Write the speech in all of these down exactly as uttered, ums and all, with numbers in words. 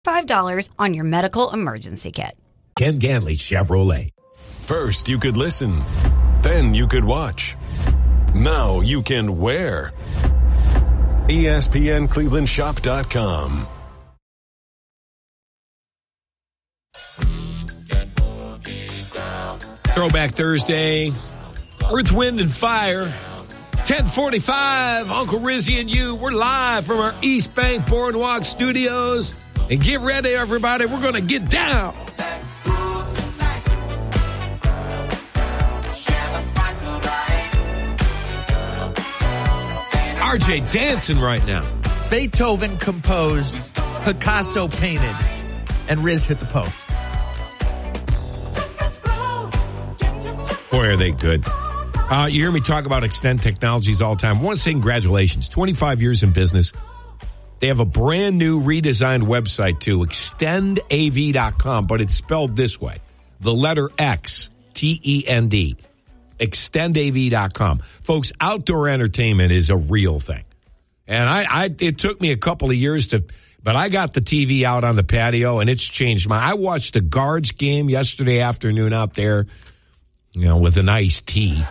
five dollars on your medical emergency kit. Ken Ganley Chevrolet. First, you could listen. Then you could watch. Now you can wear. E S P N Cleveland Shop dot com. Throwback Thursday. Earth, Wind, and Fire. ten forty-five. Uncle Rizzy and you. We're live from our East Bank Boardwalk studios. And get ready, everybody. We're going to get down. R J dancing right now. Beethoven composed, Picasso painted, and Riz hit the post. Boy, are they good. Uh, you hear me talk about Extend Technologies all the time. I want to say congratulations. twenty-five years in business. They have a brand new redesigned website, too, extend A V dot com, but it's spelled this way. The letter X, T E N D, extend A V dot com. Folks, outdoor entertainment is a real thing. And I, I, it took me a couple of years to, but I got the T V out on the patio, and it's changed my, I watched a Guards game yesterday afternoon out there, you know, with an iced tea.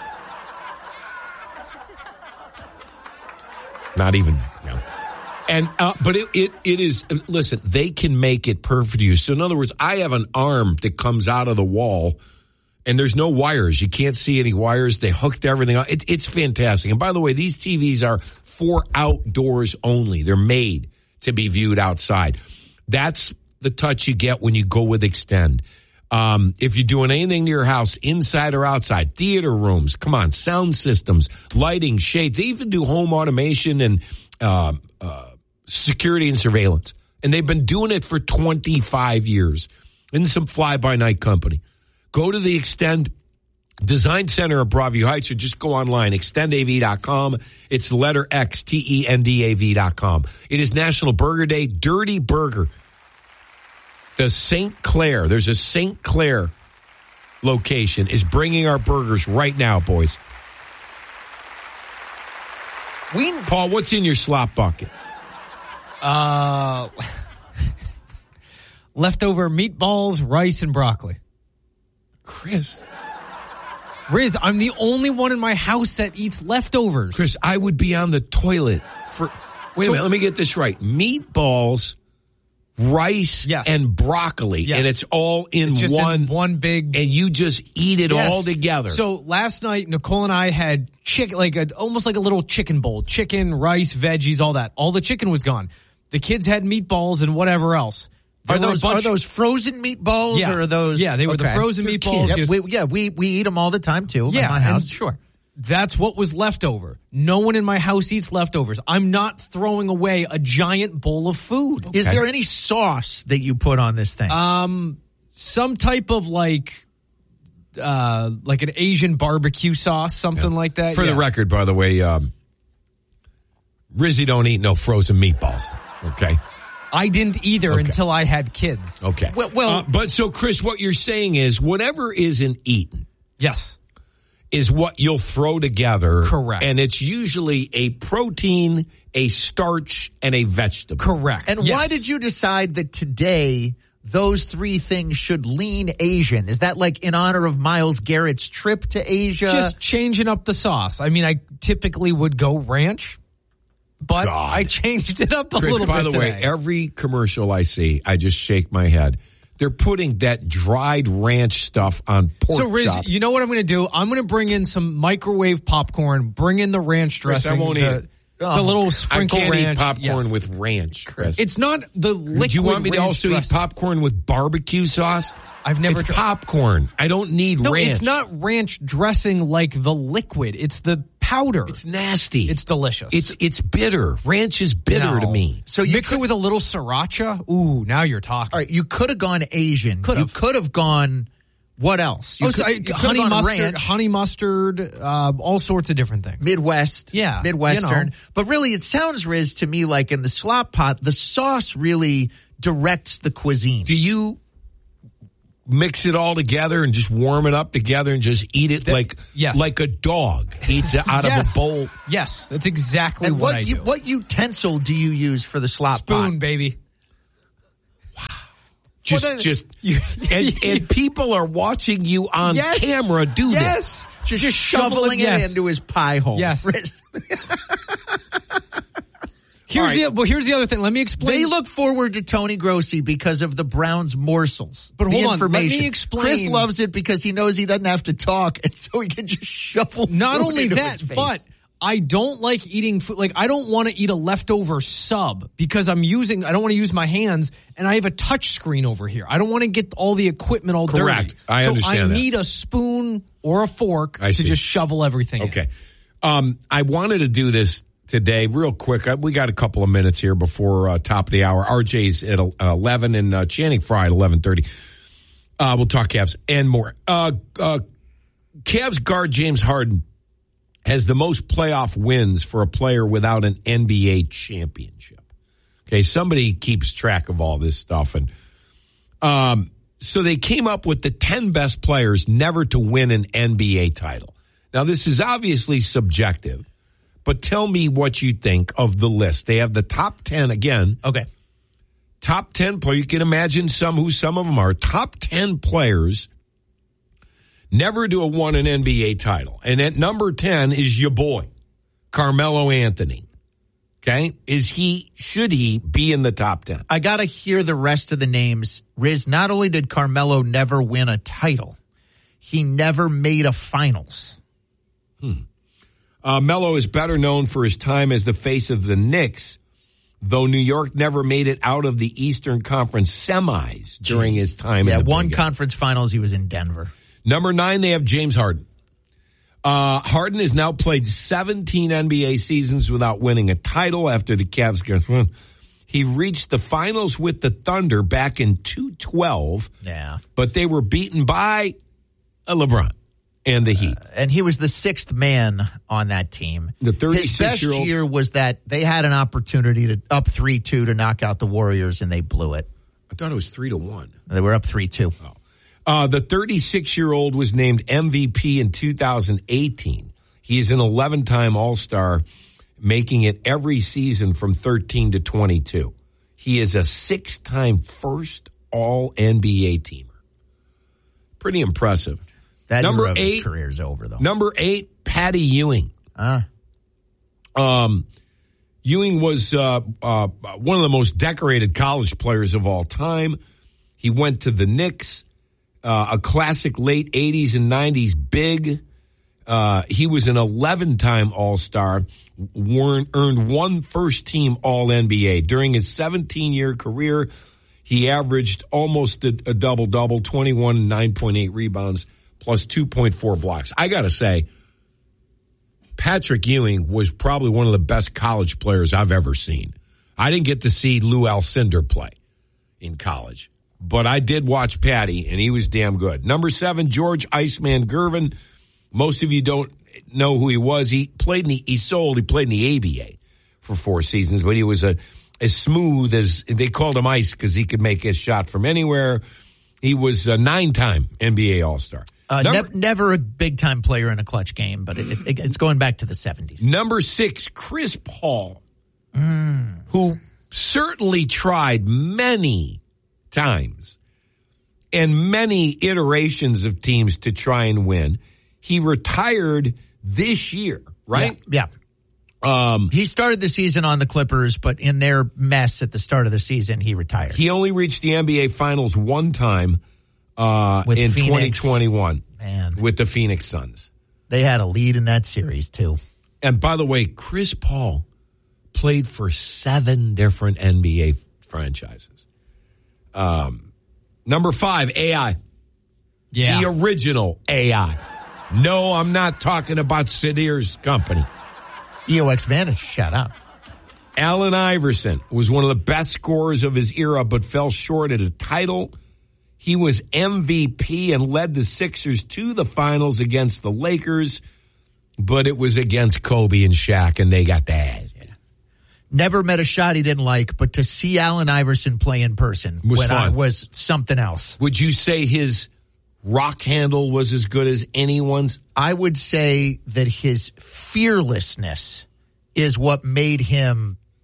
Not even, you know. And, uh, but it, it, it is, listen, they can make it perfect for you. So in other words, I have an arm that comes out of the wall and there's no wires. You can't see any wires. They hooked everything up. It, it's fantastic. And by the way, these T Vs are for outdoors only. They're made to be viewed outside. That's the touch you get when you go with Extend. Um, if you're doing anything to your house, inside or outside, theater rooms, come on, sound systems, lighting, shades. They even do home automation and, uh, uh, security and surveillance. And they've been doing it for twenty-five years in some fly-by-night company. Go to the Extend Design Center of Broadview Heights or just go online, extend A V dot com. It's the letter X, T E N D A V dot com. It is National Burger Day. Dirty Burger. The Saint Clair, there's a Saint Clair location, is bringing our burgers right now, boys. We, Paul, what's in your slop bucket? Uh, leftover meatballs, rice, and broccoli. Chris. Riz, I'm the only one in my house that eats leftovers. Chris, I would be on the toilet for... Wait so, a minute, let me get this right. Meatballs, rice, yes. and broccoli, yes. and it's all in it's just one... in one big... And you just eat it yes. all together. So last night, Nicole and I had chicken, like a, almost like a little chicken bowl. Chicken, rice, veggies, all that. All the chicken was gone. The kids had meatballs and whatever else. Are those, are those frozen meatballs yeah. or are those? Yeah, they were okay. the frozen meatballs. Yeah, we, yeah, we, we eat them all the time too yeah, in my house. And sure. That's what was left over. No one in my house eats leftovers. I'm not throwing away a giant bowl of food. Okay. Is there any sauce that you put on this thing? Um, some type of like, uh, like an Asian barbecue sauce, something yeah. like that. For yeah. the record, by the way, um, Rizzy don't eat no frozen meatballs. Okay. I didn't either okay. until I had kids. Okay. Well, well uh, but so Chris, what you're saying is whatever isn't eaten. Yes. Is what you'll throw together. Correct. And it's usually a protein, a starch, and a vegetable. Correct. And yes. why did you decide that today those three things should lean Asian? Is that like in honor of Myles Garrett's trip to Asia? Just changing up the sauce. I mean, I typically would go ranch. But God. I changed it up a Chris, little by bit the today. way, every commercial I see, I just shake my head. They're putting that dried ranch stuff on pork So, Riz, chop. you know what I'm going to do? I'm going to bring in some microwave popcorn, bring in the ranch dressing. Chris, I won't the, eat it. The Oh, little sprinkle I can't ranch. eat popcorn yes. with ranch, Chris. It's not the liquid Would you want me to ranch also dressing. eat popcorn with barbecue sauce? I've never It's tried. popcorn. I don't need No, ranch. it's not ranch dressing like the liquid. It's the powder. It's nasty. It's delicious. It's it's bitter. Ranch is bitter No. to me. So you mix could, it with a little sriracha. Ooh, now you're talking. All right, you could have gone Asian. Could've. You could have gone. What else? You oh, could, so I, you could have honey gone mustard, ranch, honey mustard, uh, all sorts of different things. Midwest, Yeah, Midwestern. you know. But really, it sounds, Riz, to me like in the slop pot, the sauce really directs the cuisine. Do you mix it all together and just warm it up together and just eat it That- like yes. like a dog eats it out yes. of a bowl? Yes, that's exactly And what, what I you, do. what utensil do you use for the slop Spoon, pot? baby. Wow. Just, Well, then- just, You- and, and people are watching you on Yes. camera do Yes. Just, Just shoveling shoveling- it yes. into his pie hole. Yes. Riz. Here's All right. the well. Here's the other thing. Let me explain. They look forward to Tony Grossi because of the Browns morsels. But the hold on, let me information. explain- Chris loves it because he knows he doesn't have to talk, and so he can just shovel. Not food only into that, his face. but I don't like eating food. Like, I don't want to eat a leftover sub because I'm using, I don't want to use my hands, and I have a touch screen over here. I don't want to get all the equipment all Correct. dirty. I so understand I that. need a spoon or a fork I to see. just shovel everything in. Okay. Um, I wanted to do this today real quick. Uh, We got a couple of minutes here before uh, top of the hour. R J's at uh, eleven and uh, Channing Frye at eleven thirty. Uh, we'll talk Cavs and more. Uh, uh, Cavs guard James Harden has the most playoff wins for a player without an N B A championship. Okay, somebody keeps track of all this stuff. And um, so they came up with the ten best players never to win an N B A title. Now, this is obviously subjective, but tell me what you think of the list. They have the top ten again. Okay. Top ten players. You can imagine some who some of them are. Top ten players never to have won an N B A title. And at number ten is your boy, Carmelo Anthony. Okay? Is he, should he be in the top ten? I got to hear the rest of the names. Riz, not only did Carmelo never win a title, he never made a finals. Hmm. Uh, Melo is better known for his time as the face of the Knicks, though New York never made it out of the Eastern Conference semis during his time Yeah, in the one Big East. conference finals, he was in Denver. Number nine, they have James Harden. Uh, Harden has now played seventeen N B A seasons without winning a title after the Cavs got won. He reached the finals with the Thunder back in two twelve, Yeah. but they were beaten by a LeBron and the Heat. Uh, and he was the sixth man on that team. The His best thirty-six-year-old year was that they had an opportunity to up three two to knock out the Warriors, and they blew it. I thought it was three to one. They were up three two. Oh. Uh, the thirty-six-year-old was named M V P in two thousand eighteen. He is an eleven-time All-Star, making it every season from thirteen to twenty-two. He is a six-time first All-N B A teamer. Pretty impressive. That Number era of his eight- career's over, though. Number eight, Patty Ewing. Uh, Um, Ewing was uh, uh, one of the most decorated college players of all time. He went to the Knicks, uh, a classic late eighties and nineties big. Uh, he was an eleven-time All-Star, warn, earned one first-team All-N B A. During his seventeen-year career, he averaged almost a, a double-double, twenty-one and nine point eight rebounds, plus two point four blocks. I got to say, Patrick Ewing was probably one of the best college players I've ever seen. I didn't get to see Lou Alcindor play in college, but I did watch Patty, and he was damn good. Number seven, George Iceman Gervin. Most of you don't know who he was. He played in the, he sold, he played in the A B A for four seasons, but he was a, as smooth as, they called him Ice because he could make a shot from anywhere. He was a nine-time N B A All-Star. uh, Number- ne- never a big-time player in a clutch game, but it, it, it's going back to the seventies. Number six, Chris Paul, mm. who certainly tried many times and many iterations of teams to try and win. He retired this year, right? Yeah. yeah. Um, he started the season on the Clippers, but in their mess at the start of the season, he retired. he only reached the N B A Finals one time uh, With in Phoenix. twenty twenty-one Man. with the Phoenix Suns. They had a lead in that series, too. And by the way, Chris Paul played for seven different N B A franchises. Um, number five, A I. Yeah. The original A I. No, I'm not talking about Sedir's company. E O X Vantage, shout out. Allen Iverson was one of the best scorers of his era, but fell short at a title. He was M V P and led the Sixers to the finals against the Lakers, but it was against Kobe and Shaq, and they got the ass. Never met a shot he didn't like, but to see Allen Iverson play in person Was when I fun. was something else. Would you say his rock handle was as good as anyone's? I would say that his fearlessness is what made him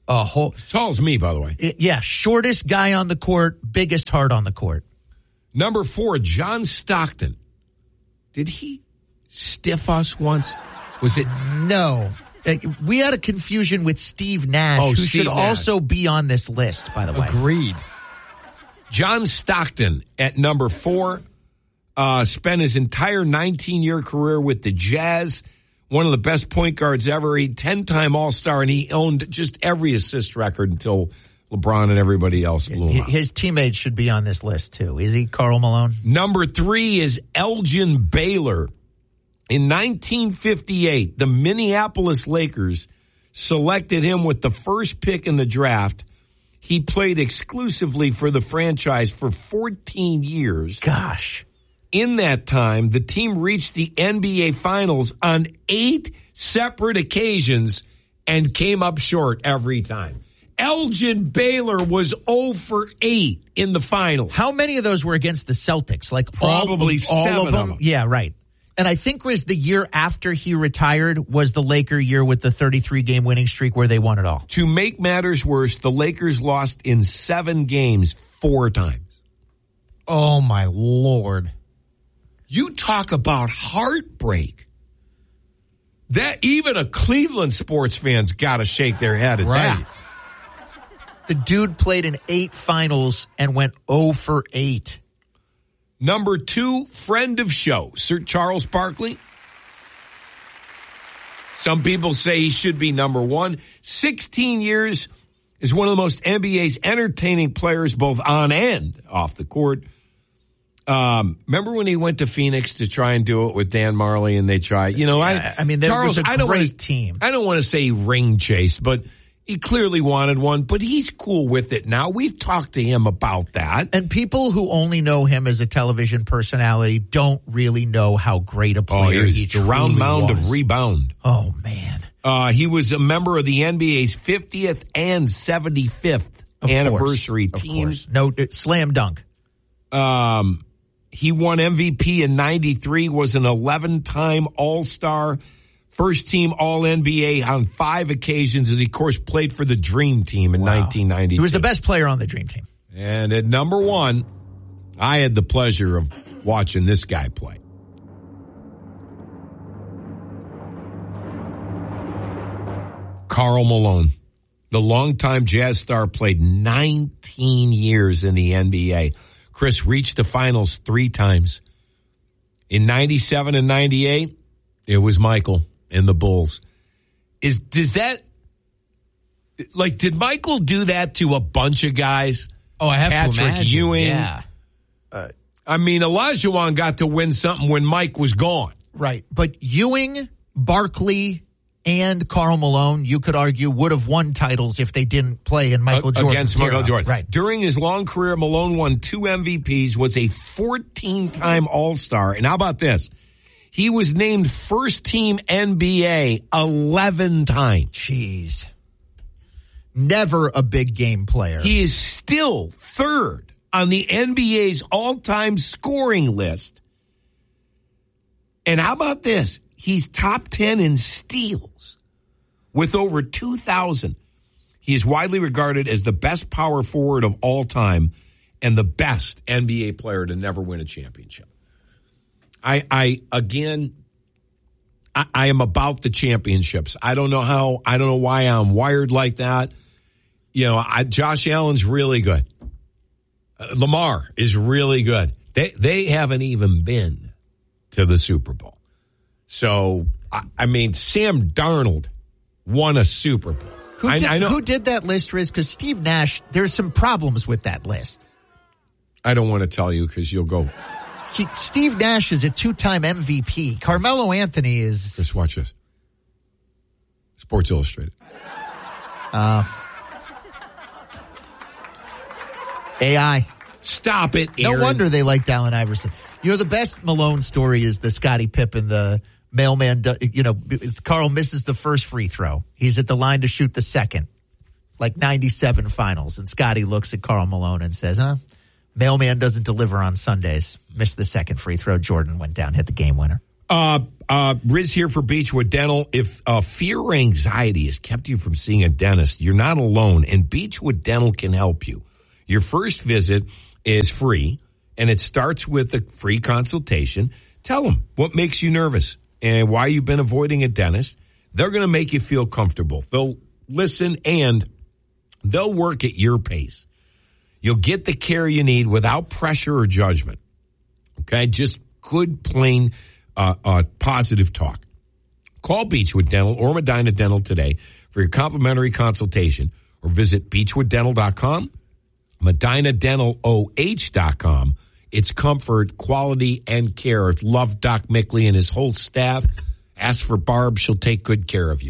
a whole. Tall as me, by the way. It, yeah, shortest guy on the court, biggest heart on the court. Number four, John Stockton. Did he stiff us once? Was it? No. Uh, we had a confusion with Steve Nash, Oh, who Steve should Nash. also be on this list, by the way. Agreed. John Stockton at number four. Uh, spent his entire nineteen-year career with the Jazz. One of the best point guards ever. He ten-time All-Star, and he owned just every assist record until LeBron and everybody else blew him out. His teammates should be on this list, too. Is he, Karl Malone? Number three is Elgin Baylor. In nineteen fifty-eight, the Minneapolis Lakers selected him with the first pick in the draft. He played exclusively for the franchise for fourteen years. Gosh. In that time, the team reached the N B A Finals on eight separate occasions and came up short every time. Elgin Baylor was zero for eight in the finals. How many of those were against the Celtics? Like Probably all, all seven of them? of them. Yeah, right. And I think it was the year after he retired was the Laker year with the thirty-three game winning streak where they won it all. To make matters worse, the Lakers lost in seven games four times. Oh, my Lord. You talk about heartbreak. That even a Cleveland sports fan's got to shake their head at Right. that. The dude played in eight finals and went zero for eight. Number two, friend of show, Sir Charles Barkley. Some people say he should be number one. sixteen years is one of the most N B A's entertaining players, both on and off the court. Um, remember when he went to Phoenix to try and do it with Dan Marley, and they tried? You know, Yeah, I, I mean, there Charles, was a I don't great wanna, team. I don't want to say ring chase, but he clearly wanted one. But he's cool with it now. We've talked to him about that. And people who only know him as a television personality don't really know how great a Oh, player he he was a round truly mound was. of rebound. Oh, man. Uh, he was a member of the N B A's fiftieth and seventy-fifth Of anniversary course, of teams. course. No, it, slam dunk. Um, he won M V P in ninety-three, was an eleven-time All-Star, first-team All-N B A on five occasions, and he, of course, played for the Dream Team in Wow. nineteen ninety-two. He was the best player on the Dream Team. And at number one, I had the pleasure of watching this guy play. Karl Malone, the longtime Jazz star, played nineteen years in the N B A. Chris reached the finals three times. In ninety-seven and ninety-eight, it was Michael and the Bulls. Is does that like did Michael do that to a bunch of guys? Oh, I have Patrick to imagine. Ewing. Yeah. I mean, Olajuwon got to win something when Mike was gone. Right. But Ewing, Barkley, and Karl Malone, you could argue, would have won titles if they didn't play in Michael Jordan's Against Michael era. Jordan. Right. During his long career, Malone won two M V Ps, was a fourteen-time All-Star. And how about this? He was named first-team N B A eleven times. Jeez. Never a big game player. He is still third on the N B A's all-time scoring list. And how about this? He's top ten in steals with over two thousand. He is widely regarded as the best power forward of all time and the best N B A player to never win a championship. I, I again, I, I am about the championships. I don't know how, I don't know why I'm wired like that. You know, I, Josh Allen's really good. Uh, Lamar is really good. They they haven't even been to the Super Bowl. So, I, I mean, Sam Darnold won a Super Bowl. Who I, did, I know, who did that list, Riz? Because Steve Nash, there's some problems with that list. I don't want to tell you because you'll go, He, Steve Nash is a two-time M V P. Carmelo Anthony is... Chris, watch this. Sports Illustrated. Uh, A I. Stop it, Aaron. No wonder they liked Allen Iverson. You know, the best Malone story is the Scottie Pippen, the mailman, you know, it's Carl misses the first free throw. He's at the line to shoot the second, like ninety-seven finals. And Scottie looks at Karl Malone and says, huh, mailman doesn't deliver on Sundays. Missed the second free throw. Jordan went down, hit the game winner. Uh, uh, Riz here for Beechwood Dental. If uh, fear or anxiety has kept you from seeing a dentist, you're not alone, and Beechwood Dental can help you. Your first visit is free, and it starts with a free consultation. Tell them what makes you nervous and why you've been avoiding a dentist. They're going to make you feel comfortable. They'll listen, and they'll work at your pace. You'll get the care you need without pressure or judgment. Okay? Just good, plain Uh, uh, positive talk. Call Beechwood Dental or Medina Dental today for your complimentary consultation, or visit beechwood dental dot com, medina dental o h dot com. It's comfort, quality, and care. Love Doc Mickley and his whole staff. Ask for Barb. She'll take good care of you.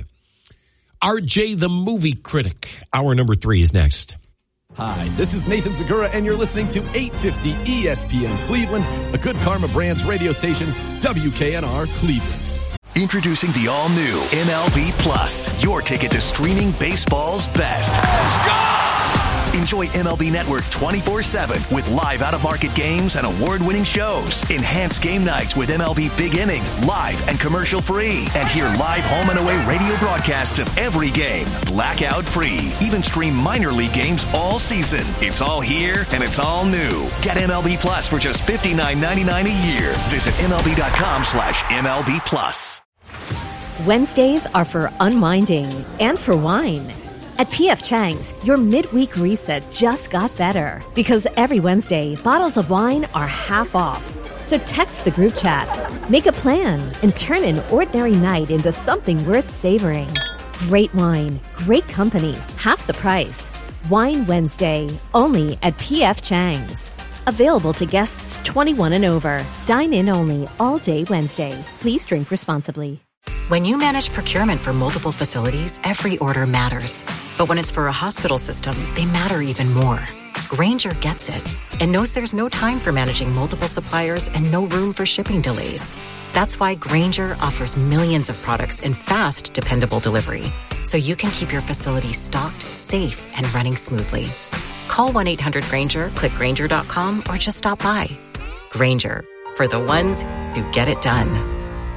R J, the movie critic. Hour number three is next. Hi, this is Nathan Zagura, and you're listening to eight fifty E S P N Cleveland, a Good Karma Brands radio station, W K N R Cleveland. Introducing the all-new M L B Plus, your ticket to streaming baseball's best. Let's go! Enjoy M L B Network twenty-four seven with live out-of-market games and award-winning shows. Enhance game nights with M L B Big Inning, live and commercial-free. And hear live home and away radio broadcasts of every game, blackout-free. Even stream minor league games all season. It's all here, and it's all new. Get M L B Plus for just fifty-nine ninety-nine a year. Visit MLB.com slash MLB Plus. Wednesdays are for unwinding and for wine. At P F Chang's, your midweek reset just got better, because every Wednesday, bottles of wine are half off. So text the group chat, make a plan, and turn an ordinary night into something worth savoring. Great wine, great company, half the price. Wine Wednesday, only at P F Chang's. Available to guests twenty-one and over. Dine in only all day Wednesday. Please drink responsibly. When you manage procurement for multiple facilities, every order matters. But when it's for a hospital system, they matter even more. Grainger gets it and knows there's no time for managing multiple suppliers and no room for shipping delays. That's why Grainger offers millions of products in fast, dependable delivery, so you can keep your facility stocked, safe, and running smoothly. Call one eight hundred Grainger, click Grainger dot com, or just stop by. Grainger, for the ones who get it done.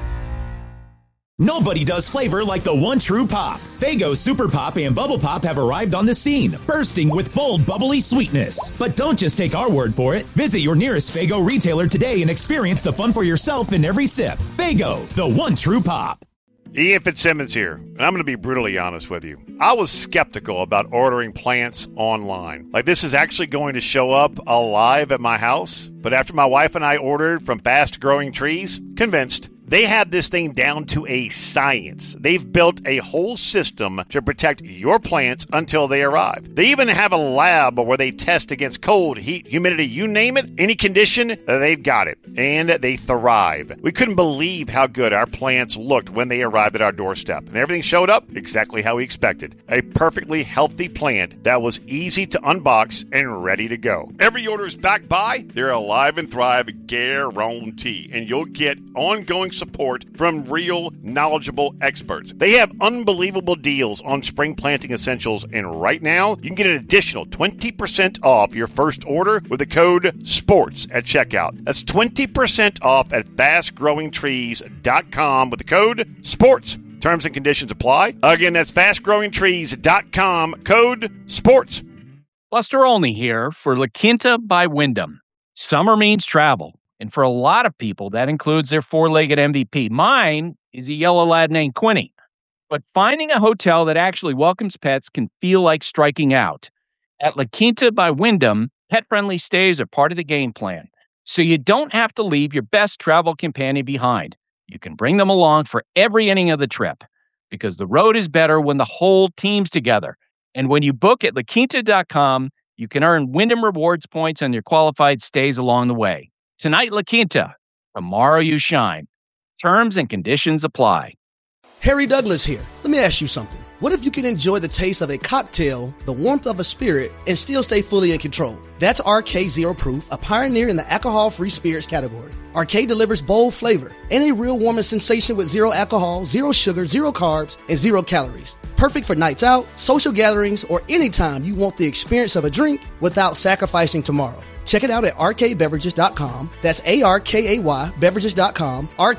Nobody does flavor like the one true pop. Faygo Super Pop and Bubble Pop have arrived on the scene, bursting with bold, bubbly sweetness. But don't just take our word for it. Visit your nearest Faygo retailer today and experience the fun for yourself in every sip. Faygo, the one true pop. Ian Fitzsimmons here, and I'm going to be brutally honest with you. I was skeptical about ordering plants online. Like, this is actually going to show up alive at my house. But after my wife and I ordered from Fast Growing Trees, convinced. They have this thing down to a science. They've built a whole system to protect your plants until they arrive. They even have a lab where they test against cold, heat, humidity, you name it, any condition, they've got it. And they thrive. We couldn't believe how good our plants looked when they arrived at our doorstep. And everything showed up exactly how we expected. A perfectly healthy plant that was easy to unbox and ready to go. Every order is backed by their Alive and Thrive guarantee. And you'll get ongoing support from real, knowledgeable experts. They have unbelievable deals on spring planting essentials, and right now, you can get an additional twenty percent off your first order with the code SPORTS at checkout. That's twenty percent off at fast growing trees dot com with the code SPORTS. Terms and conditions apply. Again, that's fast growing trees dot com, code SPORTS. Buster Olney here for La Quinta by Wyndham. Summer means travel. And for a lot of people, that includes their four-legged M V P. Mine is a yellow lad named Quinny. But finding a hotel that actually welcomes pets can feel like striking out. At La Quinta by Wyndham, pet-friendly stays are part of the game plan. So you don't have to leave your best travel companion behind. You can bring them along for every inning of the trip, because the road is better when the whole team's together. And when you book at la quinta dot com, you can earn Wyndham Rewards points on your qualified stays along the way. Tonight, La Quinta. Tomorrow, you shine. Terms and conditions apply. Harry Douglas here. Let me ask you something. What if you can enjoy the taste of a cocktail, the warmth of a spirit, and still stay fully in control? That's R K Zero Proof, a pioneer in the alcohol-free spirits category. R K delivers bold flavor and a real warming sensation with zero alcohol, zero sugar, zero carbs, and zero calories. Perfect for nights out, social gatherings, or anytime you want the experience of a drink without sacrificing tomorrow. Check it out at R K beverages dot com. That's A R K A Y beverages dot com. R K,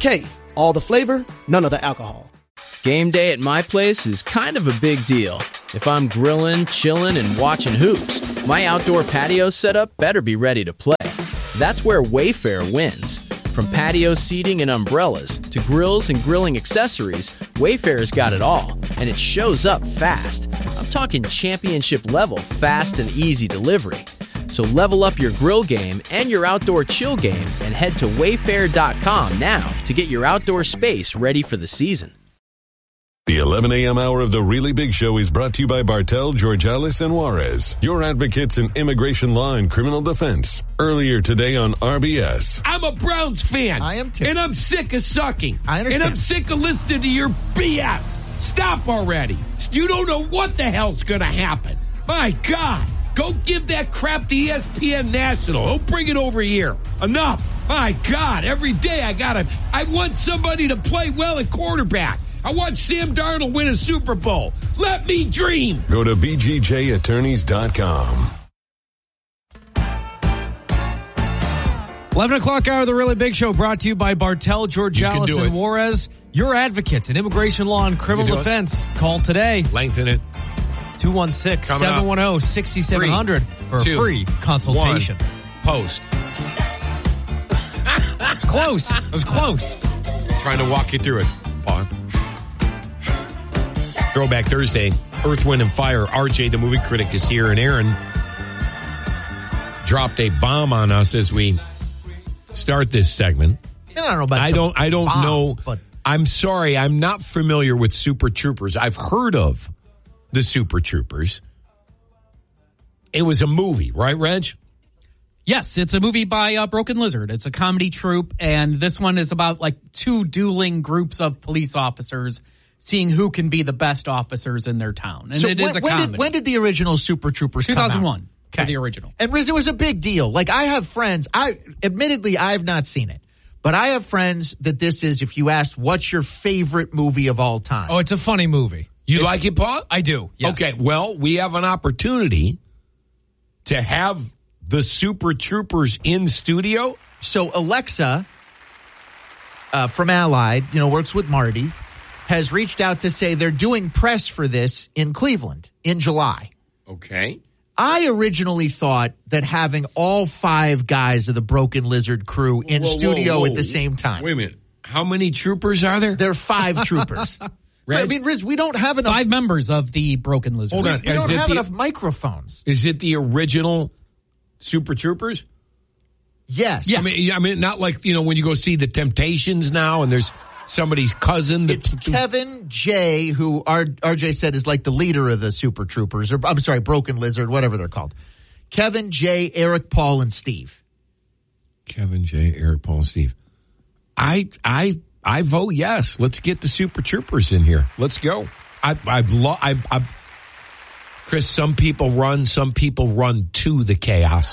All the flavor, none of the alcohol. Game day at my place is kind of a big deal. If I'm grilling, chilling, and watching hoops, my outdoor patio setup better be ready to play. That's where Wayfair wins. From patio seating and umbrellas to grills and grilling accessories, Wayfair's got it all, and it shows up fast. I'm talking championship level fast and easy delivery. So level up your grill game and your outdoor chill game and head to wayfair dot com now to get your outdoor space ready for the season. The eleven a.m. hour of The Really Big Show is brought to you by Bartel, Georgialis, and Juarez, your advocates in immigration law and criminal defense. Earlier today on R B S. I'm a Browns fan. I am too. And I'm sick of sucking. I understand. And I'm sick of listening to your B S. Stop already. You don't know what the hell's going to happen. My God. Go give that crap to E S P N National. Don't bring it over here. Enough. My God. Every day I got to, I want somebody to play well at quarterback. I want Sam Darnold win a Super Bowl. Let me dream. Go to b g j attorneys dot com. eleven o'clock hour of The Really Big Show brought to you by Bartel, Georgialis, and Juarez. Your advocates in immigration law and criminal defense. It. Call today. Lengthen it. two one six, seven one zero, six seven zero zero for two, a free consultation. One, post. That's close. It was close. Trying to walk you through it, Paul. Throwback Thursday, Earth, Wind, and Fire. R J, the movie critic, is here, and Aaron dropped a bomb on us as we start this segment. I don't know about I don't. I don't bomb, know. But I'm sorry. I'm not familiar with Super Troopers. I've heard of the Super Troopers. It was a movie, right, Reg? Yes, it's a movie by uh, Broken Lizard. It's a comedy troupe, and this one is about like two dueling groups of police officers seeing who can be the best officers in their town. And so it when, is a when comedy. Did, when did the original Super Troopers come out? two thousand one. Okay. For the original. And Riz, it was a big deal. Like, I have friends, I admittedly, I have not seen it, but I have friends that this is, if you asked, what's your favorite movie of all time? Oh, it's a funny movie. You it, like it, Paul? I do, yes. Okay, well, we have an opportunity to have the Super Troopers in studio. So Alexa uh, from Allied, you know, works with Marty, has reached out to say they're doing press for this in Cleveland in July. Okay. I originally thought that having all five guys of the Broken Lizard crew in whoa, studio whoa, whoa. at the same time. Wait a minute. How many troopers are there? There are five troopers. I mean, Riz, we don't have enough. Five members of the Broken Lizard. Hold on. We don't have the, enough microphones. Is it the original Super Troopers? Yes. Yeah. I mean, I mean, not like, you know, when you go see the Temptations now and there's somebody's cousin. It's Kevin Jay, who R- RJ said is like the leader of the Super Troopers, or I'm sorry, Broken Lizard, whatever they're called. Kevin Jay, Eric, Paul, and Steve. Kevin Jay, Eric, Paul, and Steve. I, I, I vote yes. Let's get the Super Troopers in here. Let's go. I, I've, lo- I, I, Chris. Some people run. Some people run to the chaos.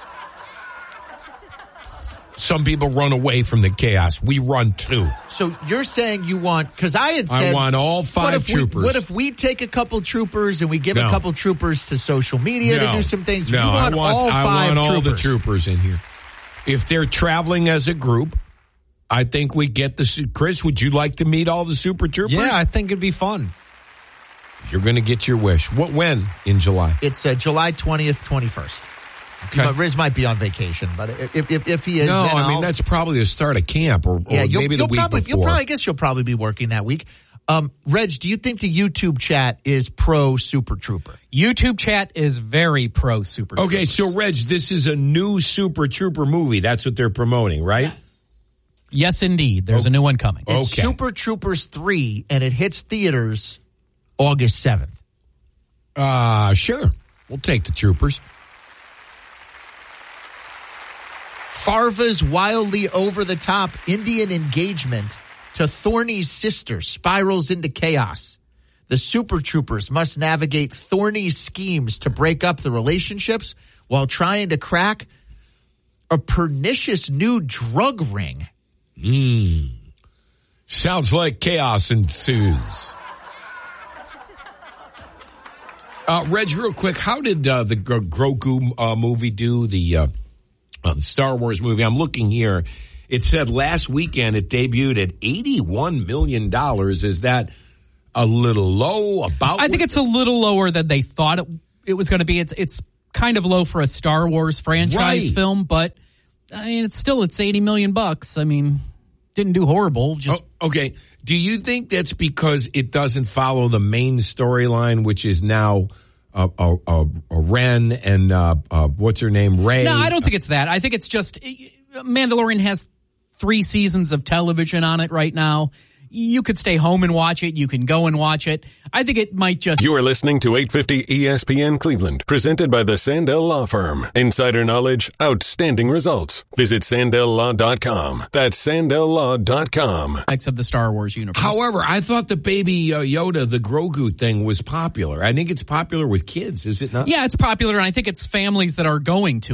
Some people run away from the chaos. We run too. So you're saying you want, because I had said. I want all five what troopers. We, what if we take a couple troopers and we give no. a couple troopers to social media no. to do some things? No, you want, I want all I five want troopers. all the troopers in here. If they're traveling as a group, I think we get the. Chris, would you like to meet all the Super Troopers? Yeah, I think it'd be fun. You're going to get your wish. What? When? In July? It's uh, July twentieth, twenty-first. Okay. But Riz might be on vacation, but if if, if he is, no, then I mean I'll, that's probably the start of camp, or, or yeah, you'll, maybe the you'll week probably, before. You'll probably, I guess you'll probably be working that week. Um, Reg, do you think the YouTube chat is pro Super Trooper? YouTube chat is very pro Super Trooper. Okay, so Reg, this is a new Super Trooper movie. That's what they're promoting, right? Yes, yes indeed. There's oh. a new one coming. It's okay. Super Troopers three, and it hits theaters August seventh. Uh, sure. We'll take the Troopers. Farva's wildly over-the-top Indian engagement to Thorny's sister spirals into chaos. The Super Troopers must navigate Thorny's schemes to break up the relationships while trying to crack a pernicious new drug ring. Hmm. Sounds like chaos ensues. Uh, Reg, real quick, how did uh, the Grogu uh, movie do? The, uh, uh, the Star Wars movie? I'm looking here, It said last weekend it debuted at eighty-one million dollars. Is that a little low? About I think it's a little lower than they thought it, it was going to be. It's it's kind of low for a Star Wars franchise Right. film, but I mean, it's still it's eighty million bucks. I mean, didn't do horrible. Just Oh, okay. Do you think that's because it doesn't follow the main storyline, which is now uh, uh, uh, Ren and uh, uh, what's her name, Rey? no, I don't think it's that. I think it's just Mandalorian has three seasons of television on it right now. You could stay home and watch it. You can go and watch it. I think it might just... You are listening to eight fifty E S P N Cleveland, presented by the Sandell Law Firm. Insider knowledge, outstanding results. Visit Sandell Law dot com. That's Sandell Law dot com. of the Star Wars universe. However, I thought the Baby uh, Yoda, the Grogu thing was popular. I think it's popular with kids, is it not? Yeah, it's popular, and I think it's families that are going to